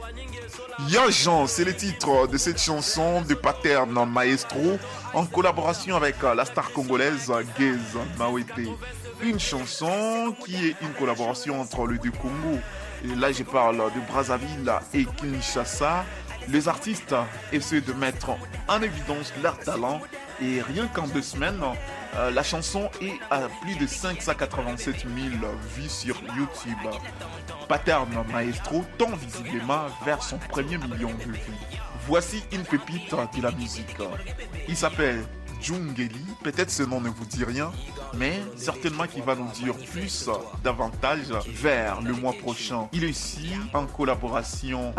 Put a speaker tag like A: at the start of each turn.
A: Yo Jean, c'est le titre de cette chanson de Pattern Maestro en collaboration avec la star congolaise Gaze Mawete. Une chanson qui est une collaboration entre les deux Congos. Et là, je parle de Brazzaville et Kinshasa. Les artistes essaient de mettre en évidence leur talent et rien qu'en 2 semaines, la chanson est à plus de 587 000 vues sur YouTube. Pattern Maestro tend visiblement vers son premier million de vues. Voici une pépite de la musique. Il s'appelle Djungeli, peut-être ce nom ne vous dit rien, mais certainement qu'il va nous dire plus, davantage, vers le mois prochain. Il est ici en collaboration